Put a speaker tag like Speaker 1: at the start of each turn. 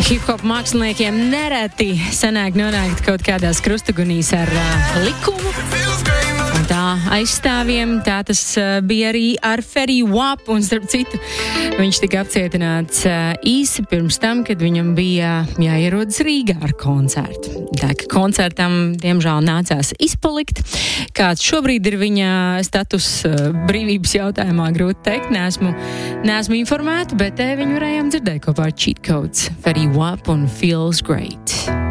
Speaker 1: Hip-hop māksliniekiem nereti sanāk nonākt kaut kādās krustugunīs ar likumu. Un tā aizstāvjiem, tā tas bija arī ar Fetty Wap, un starp citu, viņš tika apcietināts īsi pirms tam, kad viņam bija jāierodas Rīgā ar koncertu. Tā ka koncertam, diemžēl, nācās izpalikt. Kāds šobrīd ir viņa status brīvības jautājumā, grūti teikt, neesmu informēta, bet viņu varējām dzirdēt kopā ar Cheat Codes, Fetty Wap un Feels Great.